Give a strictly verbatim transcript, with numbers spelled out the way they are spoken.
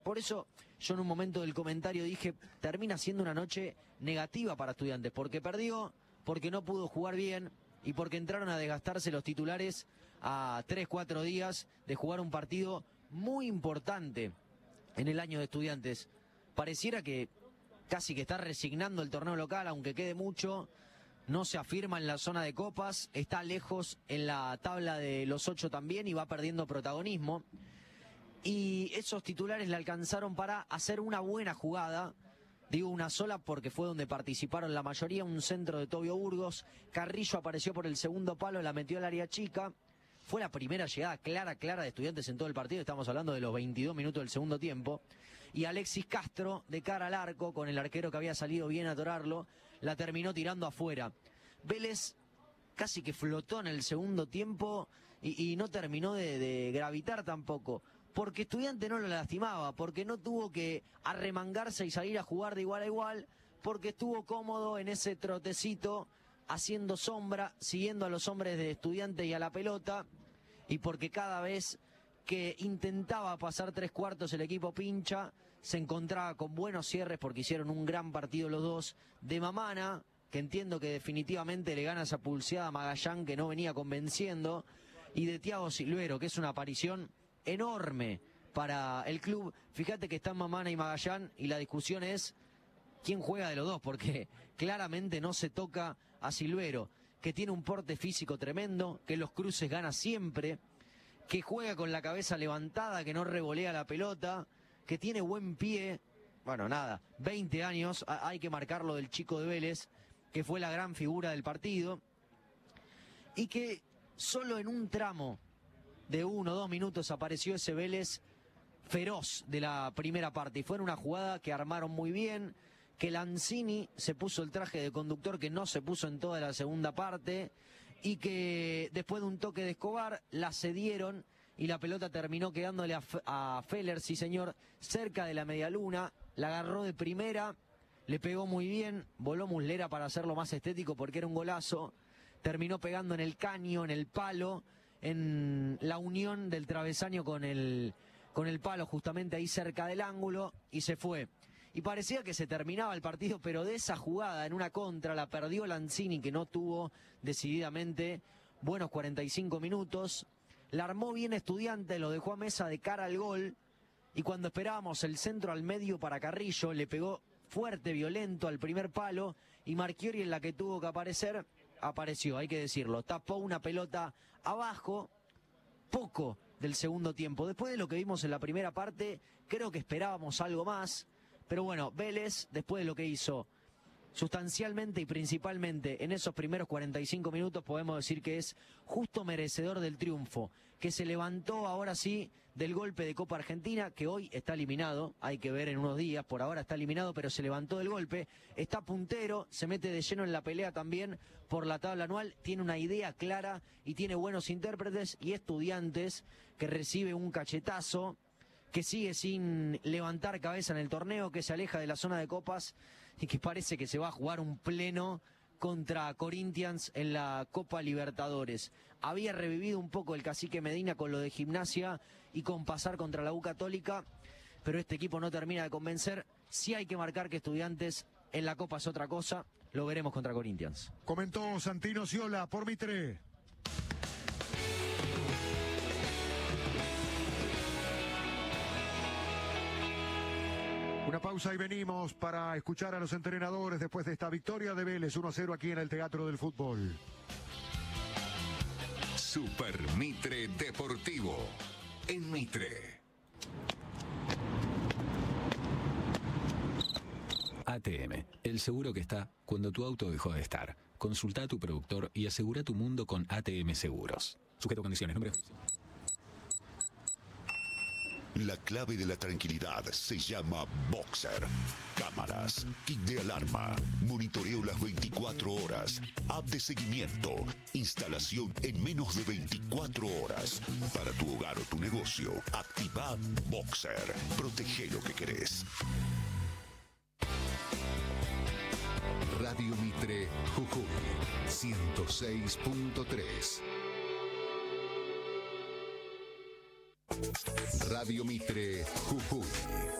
Por eso yo en un momento del comentario dije, termina siendo una noche negativa para Estudiantes, porque perdió, porque no pudo jugar bien y porque entraron a desgastarse los titulares a tres, cuatro días de jugar un partido muy importante en el año de Estudiantes. Pareciera que casi que está resignando el torneo local, aunque quede mucho, no se afirma en la zona de copas, está lejos en la tabla de los ocho también y va perdiendo protagonismo. Y esos titulares le alcanzaron para hacer una buena jugada, digo una sola porque fue donde participaron la mayoría, un centro de Tobio Burgos, Carrillo apareció por el segundo palo, la metió al área chica, fue la primera llegada clara, clara de Estudiantes en todo el partido, estamos hablando de los veintidós minutos del segundo tiempo, y Alexis Castro, de cara al arco, con el arquero que había salido bien a atorarlo, la terminó tirando afuera. Vélez casi que flotó en el segundo tiempo y, y no terminó de, de gravitar tampoco, porque Estudiante no lo lastimaba, porque no tuvo que arremangarse y salir a jugar de igual a igual, porque estuvo cómodo en ese trotecito, haciendo sombra, siguiendo a los hombres de Estudiante y a la pelota, y porque cada vez que intentaba pasar tres cuartos el equipo pincha, se encontraba con buenos cierres, porque hicieron un gran partido los dos, de Mamana, que entiendo que definitivamente le gana esa pulseada a Magallán, que no venía convenciendo, y de Thiago Silvero, que es una aparición enorme para el club. Fíjate que están Mamana y Magallán y la discusión es quién juega de los dos, porque claramente no se toca a Silvero, que tiene un porte físico tremendo, que los cruces gana siempre, que juega con la cabeza levantada, que no revolea la pelota, que tiene buen pie. Bueno, nada, veinte años, hay que marcarlo del chico de Vélez, que fue la gran figura del partido, y que solo en un tramo de uno o dos minutos apareció ese Vélez feroz de la primera parte, y fue en una jugada que armaron muy bien, que Lanzini se puso el traje de conductor que no se puso en toda la segunda parte, y que después de un toque de Escobar la cedieron y la pelota terminó quedándole a, a Feller, sí señor, cerca de la medialuna, la agarró de primera, le pegó muy bien, voló Muslera para hacerlo más estético porque era un golazo, terminó pegando en el caño, en el palo, en la unión del travesaño con el, con el palo justamente ahí cerca del ángulo, y se fue. Y parecía que se terminaba el partido, pero de esa jugada en una contra la perdió Lanzini, que no tuvo decididamente buenos cuarenta y cinco minutos. La armó bien Estudiante, lo dejó a Mesa de cara al gol, y cuando esperábamos el centro al medio para Carrillo, le pegó fuerte, violento al primer palo, y Marchiori, en la que tuvo que aparecer, apareció, hay que decirlo, tapó una pelota abajo, poco del segundo tiempo. Después de lo que vimos en la primera parte, creo que esperábamos algo más, pero bueno, Vélez, después de lo que hizo sustancialmente y principalmente en esos primeros cuarenta y cinco minutos, podemos decir que es justo merecedor del triunfo, que se levantó ahora sí del golpe de Copa Argentina, que hoy está eliminado, hay que ver en unos días, por ahora está eliminado, pero se levantó del golpe, está puntero, se mete de lleno en la pelea también por la tabla anual, tiene una idea clara y tiene buenos intérpretes, y Estudiantes, que recibe un cachetazo, que sigue sin levantar cabeza en el torneo, que se aleja de la zona de copas y que parece que se va a jugar un pleno contra Corinthians en la Copa Libertadores. Había revivido un poco el cacique Medina con lo de Gimnasia y con pasar contra la U Católica, pero este equipo no termina de convencer. Sí hay que marcar que Estudiantes en la Copa es otra cosa, lo veremos contra Corinthians. Comentó Santino Ciola por Mitre. Una pausa y venimos para escuchar a los entrenadores después de esta victoria de Vélez uno a cero aquí en el Teatro del Fútbol. Super Mitre Deportivo en Mitre. A T M, el seguro que está cuando tu auto dejó de estar. Consulta a tu productor y asegura tu mundo con A T M Seguros. Sujeto a condiciones. Nombre. La clave de la tranquilidad se llama Boxer. Cámaras, kit de alarma, monitoreo las veinticuatro horas, app de seguimiento, instalación en menos de veinticuatro horas. Para tu hogar o tu negocio, activa Boxer. Protege lo que querés. Radio Mitre, Jujuy, ciento seis punto tres. Radio Mitre, Jujuy.